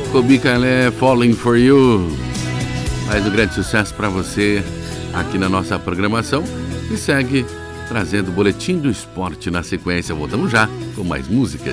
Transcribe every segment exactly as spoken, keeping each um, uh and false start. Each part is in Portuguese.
Kobi Calé, Falling for You. Mais um grande sucesso para você aqui na nossa programação. E segue trazendo o Boletim do Esporte na sequência. Voltamos já com mais músicas.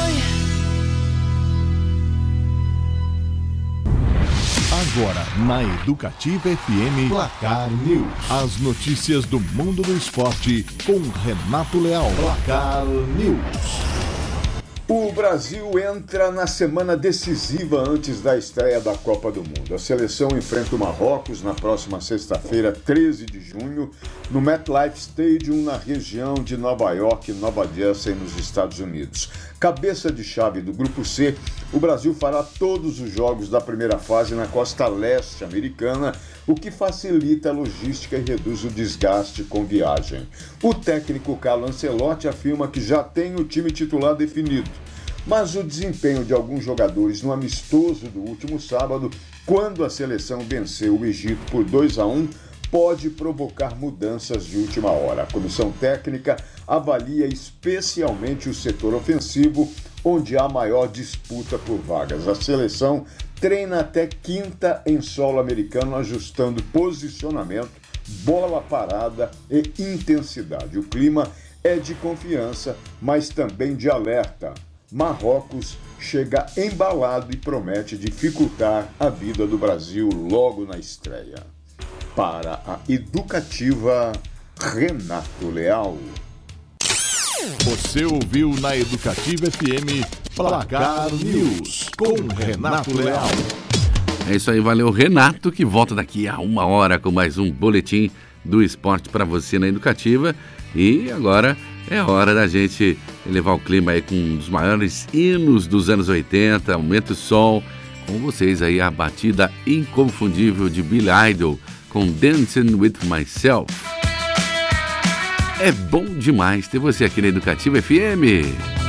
Agora, na Educativa F M, Placar News. As notícias do mundo do esporte com Renato Leal. Placar News. O Brasil entra na semana decisiva antes da estreia da Copa do Mundo. A seleção enfrenta o Marrocos na próxima sexta-feira, treze de junho, no MetLife Stadium, na região de Nova York, Nova Jersey, nos Estados Unidos. Cabeça de chave do Grupo C, o Brasil fará todos os jogos da primeira fase na costa leste americana, o que facilita a logística e reduz o desgaste com viagem. O técnico Carlo Ancelotti afirma que já tem o time titular definido, mas o desempenho de alguns jogadores no amistoso do último sábado, quando a seleção venceu o Egito por dois a um, pode provocar mudanças de última hora. A comissão técnica avalia especialmente o setor ofensivo, onde há maior disputa por vagas. A seleção treina até quinta em solo americano, ajustando posicionamento, bola parada e intensidade. O clima é de confiança, mas também de alerta. Marrocos chega embalado e promete dificultar a vida do Brasil logo na estreia. Para a Educativa, Renato Leal. Você ouviu na Educativa F M Placar News com Renato Leal. É isso aí, valeu Renato, que volta daqui a uma hora com mais um Boletim do Esporte para você na Educativa. E agora é hora da gente elevar o clima aí com um dos maiores hinos dos anos oitenta, Aumenta o Som. Com vocês aí a batida inconfundível de Billy Idol com Dancing With Myself. É bom demais ter você aqui na Educativa F M.